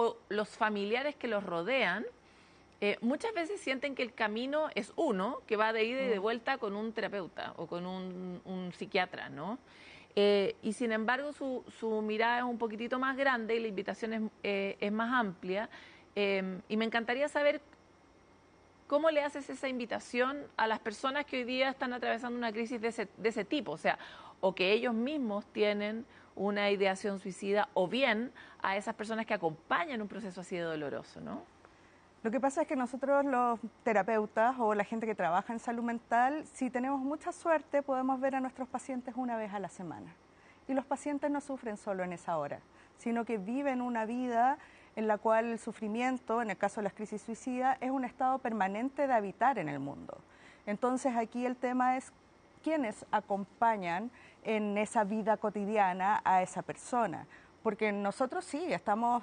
los familiares que los rodean muchas veces sienten que el camino es uno, que va de ida y de vuelta con un terapeuta o con un psiquiatra, ¿no? Y sin embargo su mirada es un poquitito más grande y la invitación es más amplia. Y me encantaría saber cómo le haces esa invitación a las personas que hoy día están atravesando una crisis de ese tipo, o sea, o que ellos mismos tienen una ideación suicida, o bien a esas personas que acompañan un proceso así de doloroso, ¿no? Lo que pasa es que nosotros los terapeutas o la gente que trabaja en salud mental, si tenemos mucha suerte, podemos ver a nuestros pacientes una vez a la semana. Y los pacientes no sufren solo en esa hora, sino que viven una vida en la cual el sufrimiento, en el caso de las crisis suicidas, es un estado permanente de habitar en el mundo. Entonces aquí el tema es quiénes acompañan en esa vida cotidiana a esa persona. Porque nosotros sí, estamos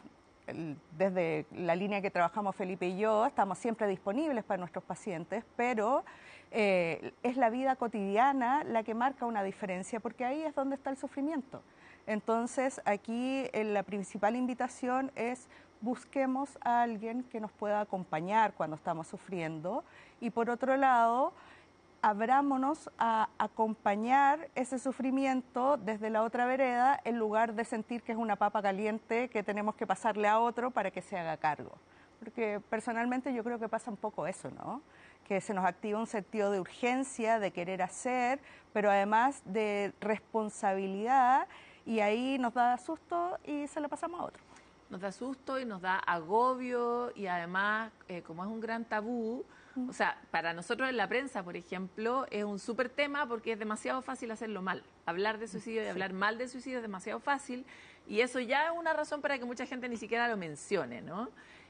desde la línea que trabajamos Felipe y yo, estamos siempre disponibles para nuestros pacientes, pero es la vida cotidiana la que marca una diferencia, porque ahí es donde está el sufrimiento. Entonces, aquí la principal invitación es busquemos a alguien que nos pueda acompañar cuando estamos sufriendo y por otro lado, abrámonos a acompañar ese sufrimiento desde la otra vereda en lugar de sentir que es una papa caliente que tenemos que pasarle a otro para que se haga cargo. Porque personalmente yo creo que pasa un poco eso, ¿no? Que se nos activa un sentido de urgencia, de querer hacer, pero además de responsabilidad y ahí nos da susto y se lo pasamos a otro. Nos da susto y nos da agobio y además, como es un gran tabú, o sea, para nosotros en la prensa, por ejemplo, es un súper tema porque es demasiado fácil hacerlo mal. Hablar de suicidio y hablar mal de suicidio es demasiado fácil y eso ya es una razón para que mucha gente ni siquiera lo mencione, ¿no?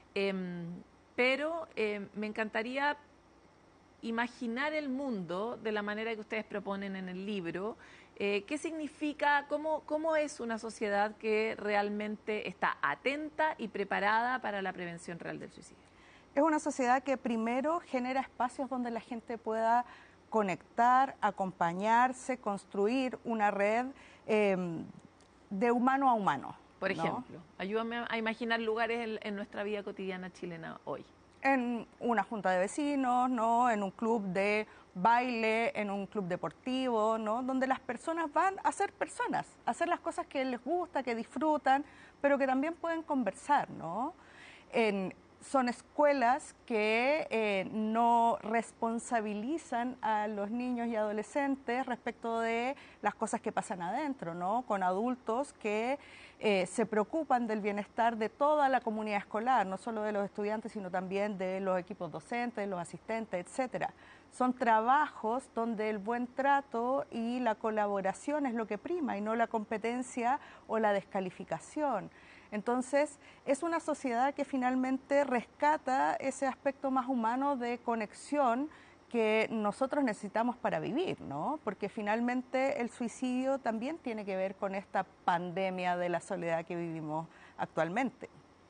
Pero me encantaría imaginar el mundo de la manera que ustedes proponen en el libro. ¿Qué significa, cómo es una sociedad que realmente está atenta y preparada para la prevención real del suicidio? Es una sociedad que primero genera espacios donde la gente pueda conectar, acompañarse, construir una red de humano a humano. Por ¿no? ejemplo, ayúdame a imaginar lugares en nuestra vida cotidiana chilena hoy. En una junta de vecinos, ¿no? En un club de baile, en un club deportivo, ¿no? Donde las personas van a ser personas, a hacer las cosas que les gusta, que disfrutan, pero que también pueden conversar, ¿no? Son escuelas que no responsabilizan a los niños y adolescentes respecto de las cosas que pasan adentro, ¿no? Con adultos que se preocupan del bienestar de toda la comunidad escolar, no solo de los estudiantes, sino también de los equipos docentes, los asistentes, etcétera. Son trabajos donde el buen trato y la colaboración es lo que prima y no la competencia o la descalificación. Entonces, es una sociedad que finalmente rescata ese aspecto más humano de conexión que nosotros necesitamos para vivir, ¿no? Porque finalmente el suicidio también tiene que ver con esta pandemia de la soledad que vivimos actualmente.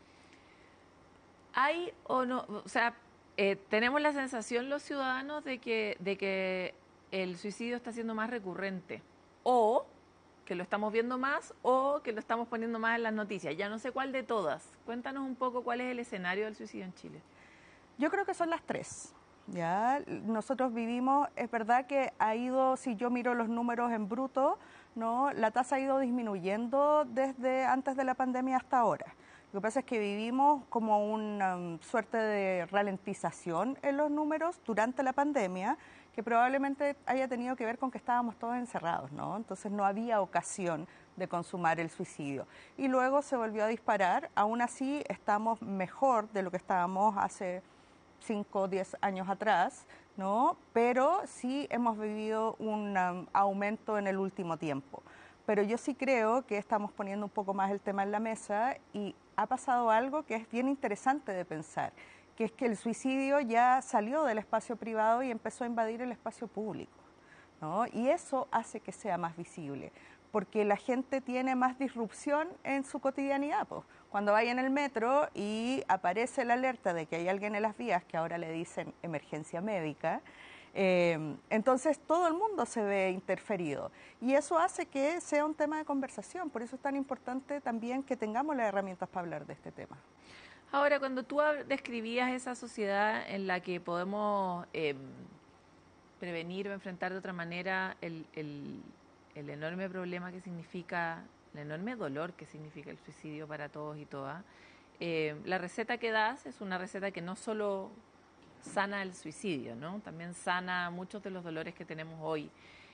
¿Hay o no, o sea, tenemos la sensación los ciudadanos de que el suicidio está siendo más recurrente? O que lo estamos viendo más o que lo estamos poniendo más en las noticias. Ya no sé cuál de todas. Cuéntanos un poco cuál es el escenario del suicidio en Chile. Yo creo que son las tres. ¿Ya? Nosotros vivimos, es verdad que ha ido, si yo miro los números en bruto, ¿no? La tasa ha ido disminuyendo desde antes de la pandemia hasta ahora. Lo que pasa es que vivimos como una suerte de ralentización en los números durante la pandemia, que probablemente haya tenido que ver con que estábamos todos encerrados, ¿no? Entonces no había ocasión de consumar el suicidio. Y luego se volvió a disparar, aún así estamos mejor de lo que estábamos hace 5 o 10 años atrás, ¿no? Pero sí hemos vivido un aumento en el último tiempo. Pero yo sí creo que estamos poniendo un poco más el tema en la mesa y ha pasado algo que es bien interesante de pensar, que es que el suicidio ya salió del espacio privado y empezó a invadir el espacio público, ¿no? Y eso hace que sea más visible, porque la gente tiene más disrupción en su cotidianidad, pues. Cuando vaya en el metro y aparece la alerta de que hay alguien en las vías, que ahora le dicen emergencia médica, Entonces todo el mundo se ve interferido y eso hace que sea un tema de conversación. Por eso es tan importante también que tengamos las herramientas para hablar de este tema. Ahora, cuando tú describías esa sociedad en la que podemos prevenir o enfrentar de otra manera el enorme problema que significa, el enorme dolor que significa el suicidio para todos y todas, la receta que das es una receta que no solo sana el suicidio, ¿no? También sana muchos de los dolores que tenemos hoy.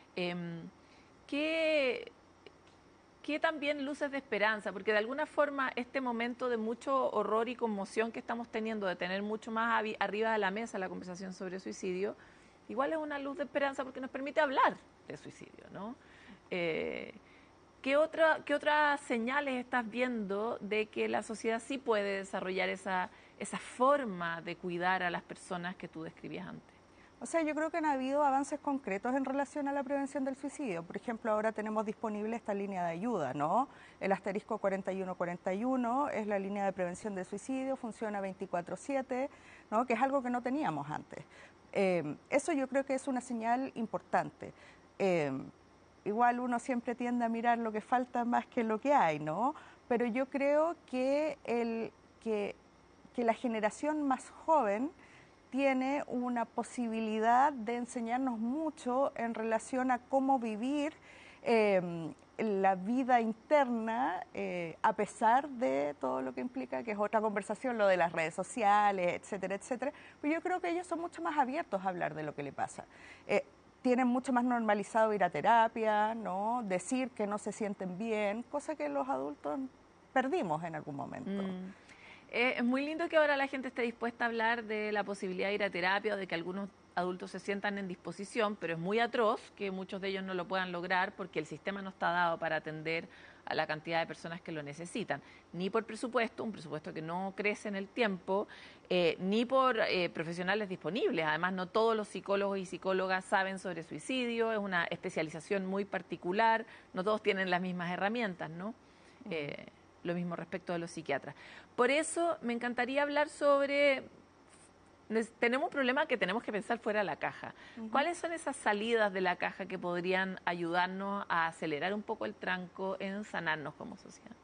¿Qué también luces de esperanza? Porque de alguna forma este momento de mucho horror y conmoción que estamos teniendo, de tener mucho más arriba de la mesa la conversación sobre suicidio, igual es una luz de esperanza porque nos permite hablar de suicidio, ¿no? ¿Qué otras señales estás viendo de que la sociedad sí puede desarrollar esa forma de cuidar a las personas que tú describías antes? O sea, yo creo que han habido avances concretos en relación a la prevención del suicidio. Por ejemplo, ahora tenemos disponible esta línea de ayuda, ¿no? El asterisco 4141 es la línea de prevención del suicidio, funciona 24/7, ¿no? Que es algo que no teníamos antes. Eso yo creo que es una señal importante. Igual uno siempre tiende a mirar lo que falta más que lo que hay, ¿no? Pero yo creo que la generación más joven tiene una posibilidad de enseñarnos mucho en relación a cómo vivir la vida interna a pesar de todo lo que implica, que es otra conversación, lo de las redes sociales, etcétera, etcétera. Pues yo creo que ellos son mucho más abiertos a hablar de lo que le pasa. Tienen mucho más normalizado ir a terapia, ¿no? Decir que no se sienten bien, cosa que los adultos perdimos en algún momento. Es muy lindo que ahora la gente esté dispuesta a hablar de la posibilidad de ir a terapia o de que algunos adultos se sientan en disposición, pero es muy atroz que muchos de ellos no lo puedan lograr porque el sistema no está dado para atender a la cantidad de personas que lo necesitan, ni por presupuesto, un presupuesto que no crece en el tiempo, ni por profesionales disponibles. Además, no todos los psicólogos y psicólogas saben sobre suicidio, es una especialización muy particular, no todos tienen las mismas herramientas, ¿no? Lo mismo respecto de los psiquiatras. Por eso me encantaría hablar sobre... Tenemos un problema que tenemos que pensar fuera de la caja. ¿Cuáles son esas salidas de la caja que podrían ayudarnos a acelerar un poco el tranco en sanarnos como sociedad?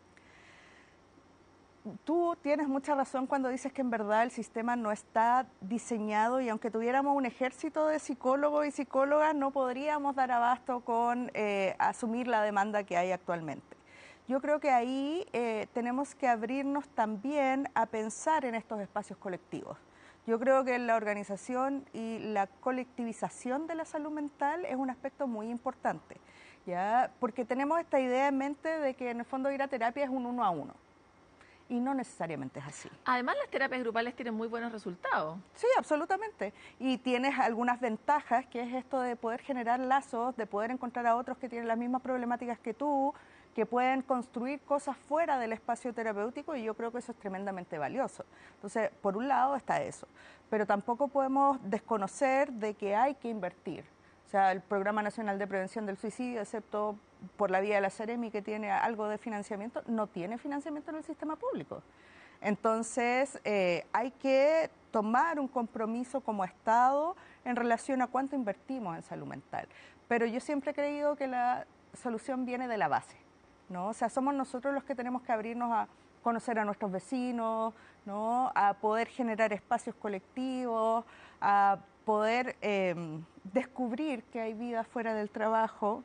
Tú tienes mucha razón cuando dices que en verdad el sistema no está diseñado y aunque tuviéramos un ejército de psicólogos y psicólogas no podríamos dar abasto con asumir la demanda que hay actualmente. Yo creo que ahí tenemos que abrirnos también a pensar en estos espacios colectivos. Yo creo que la organización y la colectivización de la salud mental es un aspecto muy importante, ¿ya? Porque tenemos esta idea en mente de que en el fondo ir a terapia es un 1 a 1 y no necesariamente es así. Además, las terapias grupales tienen muy buenos resultados. Sí, absolutamente. Y tienes algunas ventajas, que es esto de poder generar lazos, de poder encontrar a otros que tienen las mismas problemáticas que tú, que pueden construir cosas fuera del espacio terapéutico y yo creo que eso es tremendamente valioso. Entonces, por un lado está eso, pero tampoco podemos desconocer de que hay que invertir. O sea, el Programa Nacional de Prevención del Suicidio, excepto por la vía de la Seremi, que tiene algo de financiamiento, no tiene financiamiento en el sistema público. Entonces, hay que tomar un compromiso como Estado en relación a cuánto invertimos en salud mental. Pero yo siempre he creído que la solución viene de la base, ¿no? O sea, somos nosotros los que tenemos que abrirnos a conocer a nuestros vecinos, ¿no? A poder generar espacios colectivos, a poder descubrir que hay vida fuera del trabajo.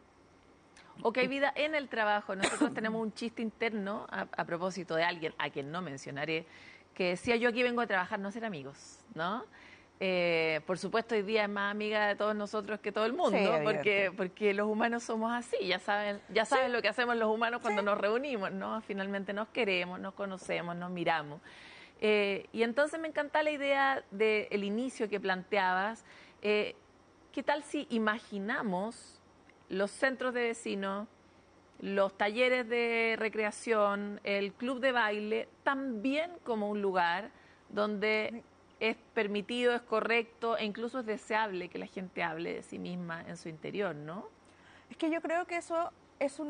O que hay vida en el trabajo. Nosotros tenemos un chiste interno a propósito de alguien a quien no mencionaré, que decía: yo aquí vengo a trabajar, no a ser amigos, ¿no? Por supuesto, hoy día es más amiga de todos nosotros que todo el mundo, sí, porque los humanos somos así, ya saben sí, lo que hacemos los humanos cuando sí, nos reunimos, ¿no? Finalmente nos queremos, nos conocemos, nos miramos. Y entonces me encanta la idea del inicio que planteabas. ¿Qué tal si imaginamos los centros de vecinos, los talleres de recreación, el club de baile, también como un lugar donde es permitido, es correcto e incluso es deseable que la gente hable de sí misma en su interior, ¿no? Es que yo creo que eso es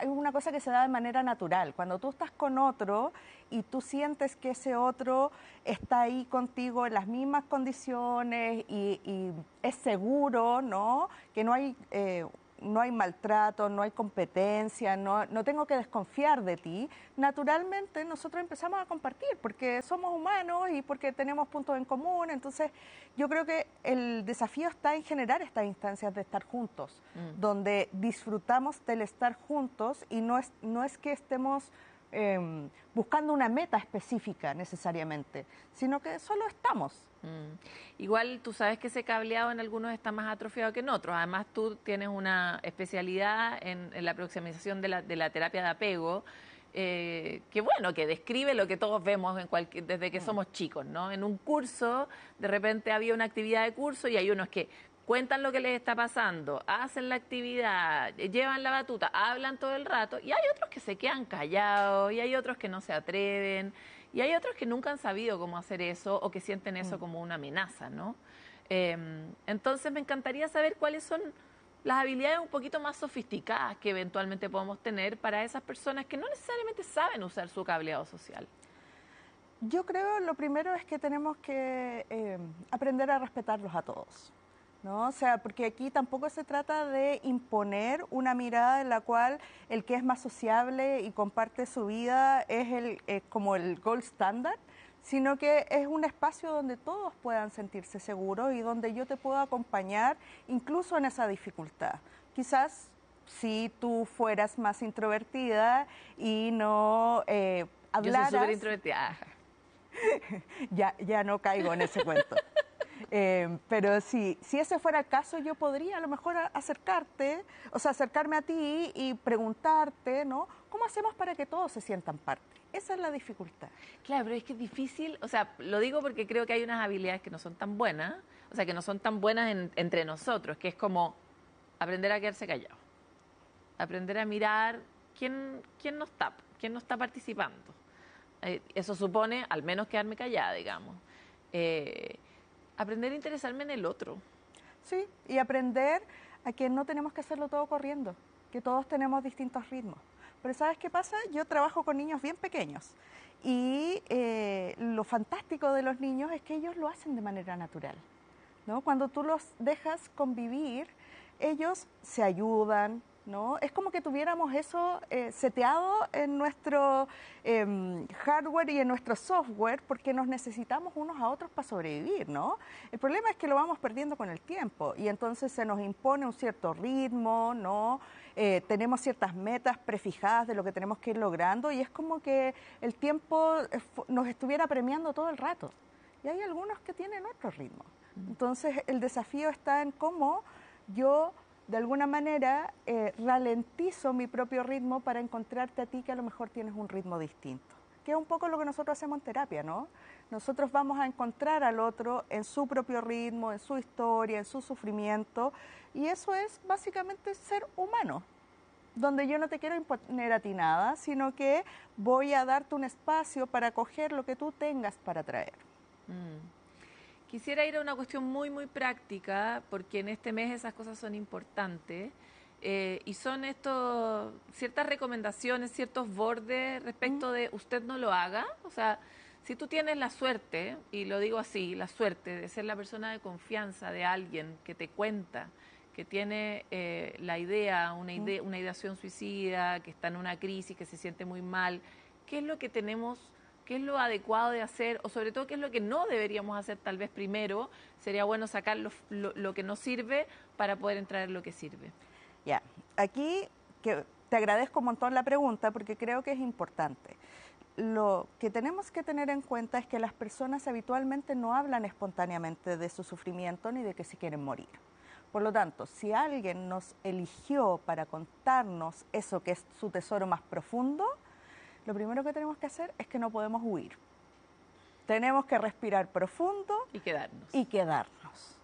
hay una cosa que se da de manera natural. Cuando tú estás con otro y tú sientes que ese otro está ahí contigo en las mismas condiciones y es seguro, ¿no? Que no hay maltrato, no hay competencia, no tengo que desconfiar de ti, naturalmente nosotros empezamos a compartir porque somos humanos y porque tenemos puntos en común. Entonces yo creo que el desafío está en generar estas instancias de estar juntos, donde disfrutamos del estar juntos y no es que estemos buscando una meta específica necesariamente, sino que solo estamos. Igual tú sabes que ese cableado en algunos está más atrofiado que en otros. Además tú tienes una especialidad en la aproximación de la terapia de apego, que bueno, que describe lo que todos vemos desde que somos chicos, ¿no? En un curso, de repente había una actividad de curso y hay unos que cuentan lo que les está pasando, hacen la actividad, llevan la batuta, hablan todo el rato, y hay otros que se quedan callados, y hay otros que no se atreven, y hay otros que nunca han sabido cómo hacer eso o que sienten eso como una amenaza, ¿no? Entonces me encantaría saber cuáles son las habilidades un poquito más sofisticadas que eventualmente podemos tener para esas personas que no necesariamente saben usar su cableado social. Yo creo lo primero es que tenemos que aprender a respetarlos a todos, ¿no? O sea, porque aquí tampoco se trata de imponer una mirada en la cual el que es más sociable y comparte su vida es como el gold standard, sino que es un espacio donde todos puedan sentirse seguros y donde yo te puedo acompañar incluso en esa dificultad. Quizás si tú fueras más introvertida y no hablaras... Yo soy súper introvertida. Ya no caigo en ese cuento. Pero si ese fuera el caso, yo podría a lo mejor acercarme a ti y preguntarte, ¿no? ¿Cómo hacemos para que todos se sientan parte? Esa es la dificultad. Claro, pero es que es difícil, o sea, lo digo porque creo que hay unas habilidades que no son tan buenas, o sea, que no son tan buenas entre nosotros, que es como aprender a quedarse callado, aprender a mirar quién no está participando. Eso supone al menos quedarme callada, digamos. Aprender a interesarme en el otro. Sí, y aprender a que no tenemos que hacerlo todo corriendo, que todos tenemos distintos ritmos. Pero ¿sabes qué pasa? Yo trabajo con niños bien pequeños y lo fantástico de los niños es que ellos lo hacen de manera natural, ¿no? Cuando tú los dejas convivir, ellos se ayudan, ¿no? Es como que tuviéramos eso seteado en nuestro hardware y en nuestro software porque nos necesitamos unos a otros para sobrevivir, ¿no? El problema es que lo vamos perdiendo con el tiempo y entonces se nos impone un cierto ritmo, ¿no? Tenemos ciertas metas prefijadas de lo que tenemos que ir logrando y es como que el tiempo nos estuviera premiando todo el rato. Y hay algunos que tienen otro ritmo. Entonces el desafío está en cómo yo de alguna manera ralentizo mi propio ritmo para encontrarte a ti que a lo mejor tienes un ritmo distinto, que es un poco lo que nosotros hacemos en terapia, ¿no? Nosotros vamos a encontrar al otro en su propio ritmo, en su historia, en su sufrimiento, y eso es básicamente ser humano, donde yo no te quiero imponer a ti nada, sino que voy a darte un espacio para acoger lo que tú tengas para traer. Quisiera ir a una cuestión muy, muy práctica, porque en este mes esas cosas son importantes, y son ciertas recomendaciones, ciertos bordes respecto de usted no lo haga. O sea, si tú tienes la suerte, y lo digo así, la suerte de ser la persona de confianza de alguien que te cuenta, que tiene una ideación suicida, que está en una crisis, que se siente muy mal, ¿qué es lo que tenemos? ¿Qué es lo adecuado de hacer? O sobre todo, ¿qué es lo que no deberíamos hacer tal vez primero? Sería bueno sacar lo que no sirve para poder entrar en lo que sirve. Ya, aquí te agradezco un montón la pregunta porque creo que es importante. Lo que tenemos que tener en cuenta es que las personas habitualmente no hablan espontáneamente de su sufrimiento ni de que se quieren morir. Por lo tanto, si alguien nos eligió para contarnos eso que es su tesoro más profundo, lo primero que tenemos que hacer es que no podemos huir. Tenemos que respirar profundo y quedarnos.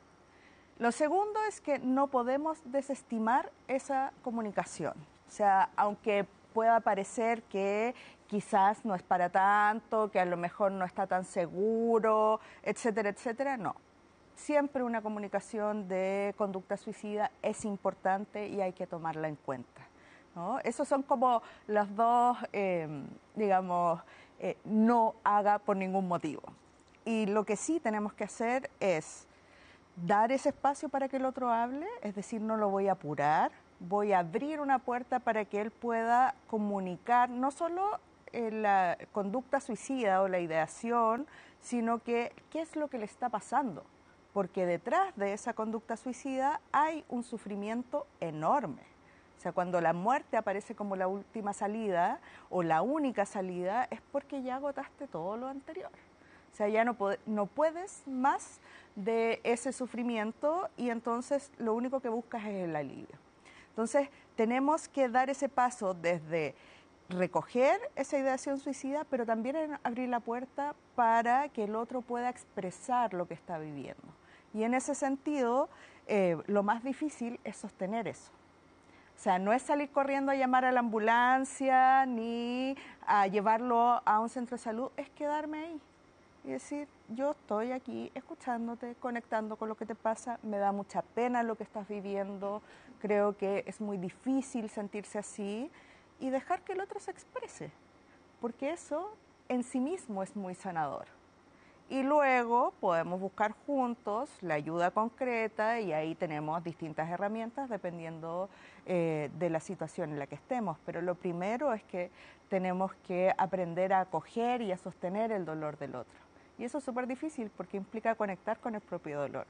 Lo segundo es que no podemos desestimar esa comunicación. O sea, aunque pueda parecer que quizás no es para tanto, que a lo mejor no está tan seguro, etcétera, etcétera, no. Siempre una comunicación de conducta suicida es importante y hay que tomarla en cuenta, ¿no? Esos son como los dos, digamos, no haga por ningún motivo. Y lo que sí tenemos que hacer es dar ese espacio para que el otro hable, es decir, no lo voy a apurar, voy a abrir una puerta para que él pueda comunicar no solo la conducta suicida o la ideación, sino que qué es lo que le está pasando, porque detrás de esa conducta suicida hay un sufrimiento enorme. O sea, cuando la muerte aparece como la última salida o la única salida, es porque ya agotaste todo lo anterior. O sea, ya no puedes más de ese sufrimiento y entonces lo único que buscas es el alivio. Entonces, tenemos que dar ese paso desde recoger esa ideación suicida, pero también abrir la puerta para que el otro pueda expresar lo que está viviendo. Y en ese sentido, lo más difícil es sostener eso. O sea, no es salir corriendo a llamar a la ambulancia ni a llevarlo a un centro de salud, es quedarme ahí y decir, yo estoy aquí escuchándote, conectando con lo que te pasa, me da mucha pena lo que estás viviendo, creo que es muy difícil sentirse así y dejar que el otro se exprese, porque eso en sí mismo es muy sanador. Y luego podemos buscar juntos la ayuda concreta y ahí tenemos distintas herramientas dependiendo de la situación en la que estemos. Pero lo primero es que tenemos que aprender a acoger y a sostener el dolor del otro. Y eso es súper difícil porque implica conectar con el propio dolor.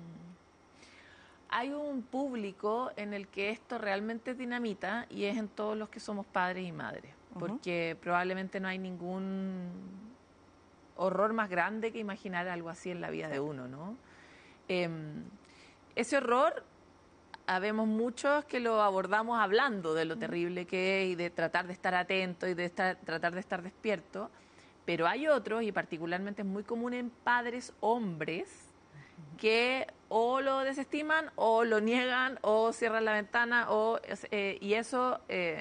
Hay un público en el que esto realmente es dinamita y es en todos los que somos padres y madres, porque probablemente no hay ningún horror más grande que imaginar algo así en la vida de uno, ¿no? Ese horror, habemos muchos que lo abordamos hablando de lo terrible que es y de tratar de estar atento y de tratar de estar despierto, pero hay otros, y particularmente es muy común en padres hombres, que o lo desestiman o lo niegan o cierran la ventana y eso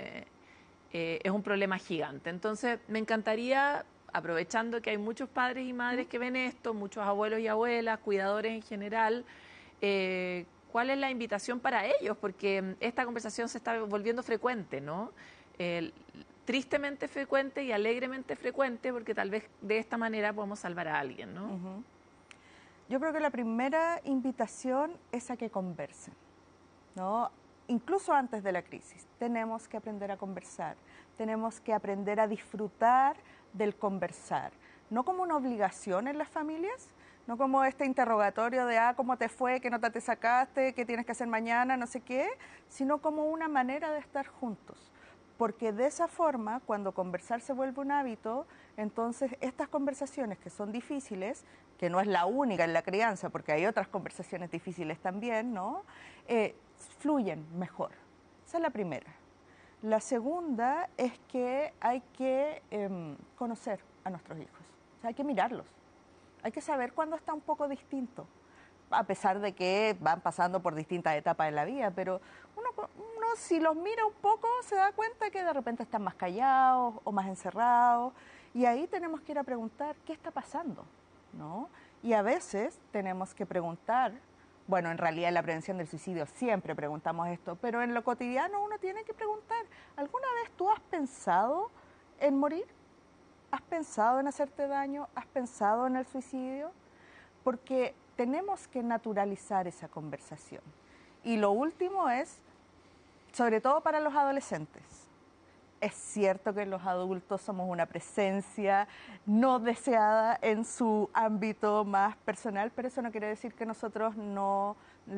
es un problema gigante. Entonces me encantaría, aprovechando que hay muchos padres y madres que ven esto, muchos abuelos y abuelas, cuidadores en general, ¿cuál es la invitación para ellos? Porque esta conversación se está volviendo frecuente, ¿no? Tristemente frecuente y alegremente frecuente, porque tal vez de esta manera podemos salvar a alguien, ¿no? Yo creo que la primera invitación es a que conversen, ¿no? Incluso antes de la crisis, tenemos que aprender a conversar, tenemos que aprender a disfrutar del conversar, no como una obligación en las familias, no como este interrogatorio de, ¿cómo te fue? ¿Qué nota te sacaste? ¿Qué tienes que hacer mañana? No sé qué, sino como una manera de estar juntos. Porque de esa forma, cuando conversar se vuelve un hábito, entonces estas conversaciones que son difíciles, que no es la única en la crianza, porque hay otras conversaciones difíciles también, ¿no? Fluyen mejor. Esa es la primera. La segunda es que hay que conocer a nuestros hijos, o sea, hay que mirarlos, hay que saber cuándo está un poco distinto, a pesar de que van pasando por distintas etapas en la vida, pero uno si los mira un poco se da cuenta que de repente están más callados o más encerrados y ahí tenemos que ir a preguntar qué está pasando, ¿no? Y a veces tenemos que preguntar, bueno, en realidad en la prevención del suicidio siempre preguntamos esto, pero en lo cotidiano uno tiene que preguntar, ¿alguna vez tú has pensado en morir? ¿Has pensado en hacerte daño? ¿Has pensado en el suicidio? Porque tenemos que naturalizar esa conversación. Y lo último es, sobre todo para los adolescentes, es cierto que los adultos somos una presencia no deseada en su ámbito más personal, pero eso no quiere decir que nosotros no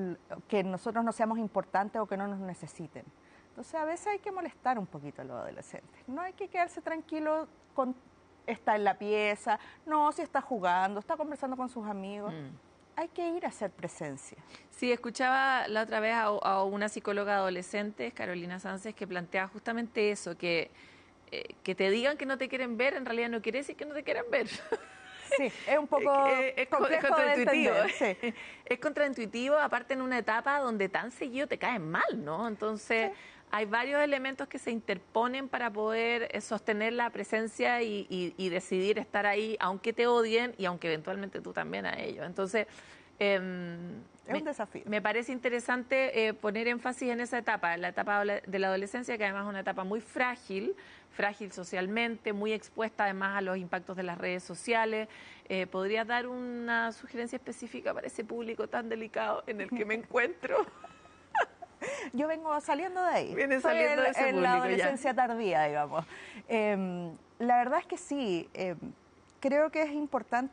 seamos importantes o que no nos necesiten. Entonces a veces hay que molestar un poquito a los adolescentes. No hay que quedarse tranquilo con está en la pieza, no, si está jugando, está conversando con sus amigos. Hay que ir a hacer presencia. Sí, escuchaba la otra vez a una psicóloga adolescente, Carolina Sánchez, que plantea justamente eso, que te digan que no te quieren ver, en realidad no quiere decir que no te quieren ver. Sí, es un poco complejo de entender, sí. Es contraintuitivo, aparte en una etapa donde tan seguido te caen mal, ¿no? Entonces, sí, hay varios elementos que se interponen para poder sostener la presencia y decidir estar ahí, aunque te odien y aunque eventualmente tú también a ellos. Entonces, Es un desafío. Me parece interesante poner énfasis en esa etapa, la etapa de la adolescencia, que además es una etapa muy frágil socialmente, muy expuesta además a los impactos de las redes sociales. ¿Podrías dar una sugerencia específica para ese público tan delicado en el que me encuentro? Yo vengo saliendo de ahí. Viene saliendo de ese público, en la adolescencia tardía, digamos. La verdad es que sí. Creo que es importante